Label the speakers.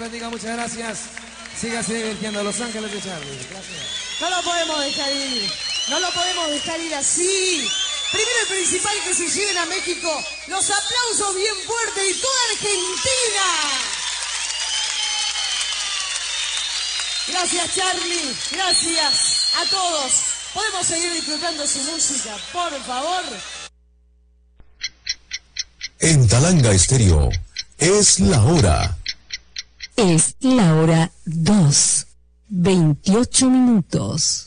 Speaker 1: bendiga, muchas gracias. Sígase divirtiendo, Los Ángeles de Charlie. Gracias.
Speaker 2: No lo podemos dejar ir. No lo podemos dejar ir así. Primero y principal, que se lleven a México los aplausos bien fuertes de toda Argentina. Gracias, Charlie. Gracias a todos. ¿Podemos seguir disfrutando su música, por favor?
Speaker 3: En Talanga Estéreo, es la hora.
Speaker 4: Es la hora 2:28.